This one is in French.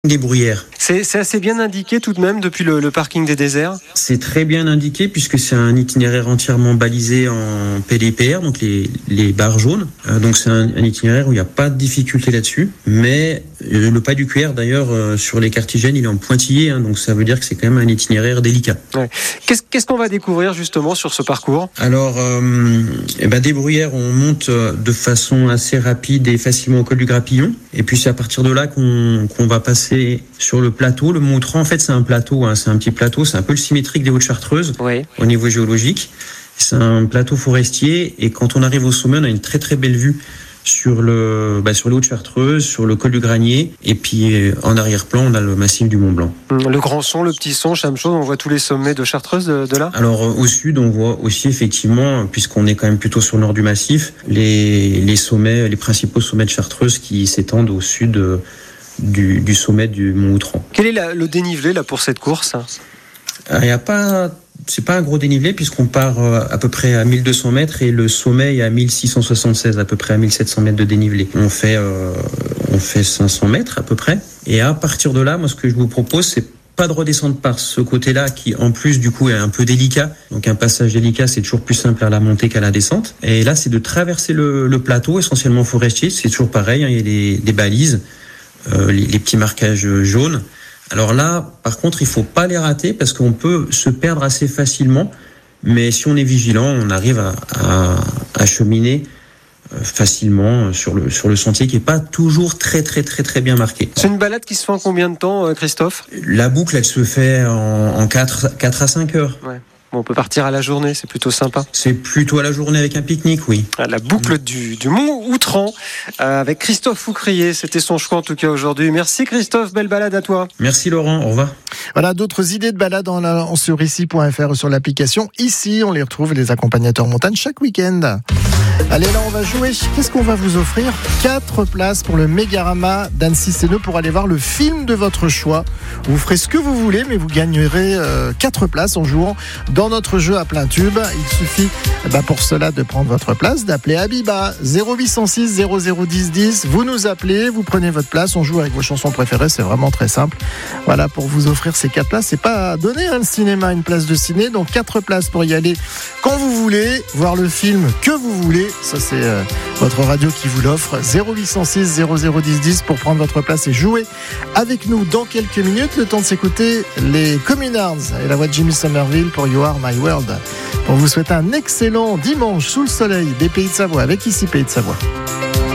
Des bruyères. C'est assez bien indiqué tout de même depuis le parking des déserts. C'est très bien indiqué puisque c'est un itinéraire entièrement balisé en PDPR, donc les barres jaunes. Donc c'est un itinéraire où il n'y a pas de difficulté là-dessus. Mais le pas du QR d'ailleurs sur les cartigènes, il est en pointillé, donc ça veut dire que c'est quand même un itinéraire délicat. Ouais. Qu'est-ce qu'on va découvrir justement sur ce parcours ? Alors, des bruyères, on monte de façon assez rapide et facilement au col du Grappillon. Et puis c'est à partir de là qu'on va passer sur le plateau. Le Mont Outran, en fait, c'est un plateau, c'est un petit plateau, c'est un peu le symétrique des Hautes-Chartreuses au niveau géologique. C'est un plateau forestier et quand on arrive au sommet, on a une très très belle vue sur les Hautes-Chartreuses, sur le col du Granier et puis en arrière-plan, on a le massif du Mont Blanc. Le Grand Son, le Petit Son, Chamechaude, on voit tous les sommets de Chartreuse de là ? Alors au sud, on voit aussi effectivement, puisqu'on est quand même plutôt sur le nord du massif, les sommets, les principaux sommets de Chartreuse qui s'étendent au sud du sommet du Mont Outran. Quel est le dénivelé là pour cette course ? C'est pas un gros dénivelé puisqu'on part à peu près à 1200 mètres et le sommet est à 1676, à peu près à 1700 mètres de dénivelé. On fait 500 mètres à peu près. Et à partir de là, moi ce que je vous propose, c'est pas de redescendre par ce côté-là qui en plus du coup est un peu délicat. Donc un passage délicat, c'est toujours plus simple à la montée qu'à la descente. Et là, c'est de traverser le plateau essentiellement forestier. C'est toujours pareil, il y a des balises. Les petits marquages jaunes. Alors là, par contre, il faut pas les rater parce qu'on peut se perdre assez facilement. Mais si on est vigilant, on arrive à cheminer facilement sur le sentier qui est pas toujours très très très très bien marqué. C'est une balade qui se fait en combien de temps, Christophe ? La boucle, elle se fait en 4 à 5 heures. Ouais. Bon, on peut partir à la journée, c'est plutôt sympa. C'est plutôt à la journée avec un pique-nique, oui. La boucle du Mont Outran avec Christophe Foucrier, c'était son choix en tout cas aujourd'hui. Merci Christophe, belle balade à toi. Merci Laurent, au revoir. Voilà, d'autres idées de balade sur ici.fr sur l'application. Ici, on les retrouve, les accompagnateurs montagne, chaque week-end. Allez, là, on va jouer. Qu'est-ce qu'on va vous offrir ? 4 places pour le Mégarama d'Annecy-Séneux pour aller voir le film de votre choix. Vous ferez ce que vous voulez, mais vous gagnerez 4 places en jouant dans notre jeu à plein tube. Il suffit pour cela de prendre votre place, d'appeler Abiba 0806 0010 10. Vous nous appelez, vous prenez votre place, on joue avec vos chansons préférées, c'est vraiment très simple. Voilà, pour vous offrir ces 4 places, c'est pas donné le cinéma, une place de ciné, donc 4 places pour y aller quand vous voulez, voir le film que vous voulez. Ça, c'est votre radio qui vous l'offre. 0806 0010 10 pour prendre votre place et jouer avec nous dans quelques minutes. Le temps de s'écouter les Communards et la voix de Jimmy Somerville pour You Are My World. On vous souhaite un excellent dimanche sous le soleil des Pays de Savoie avec ici Pays de Savoie.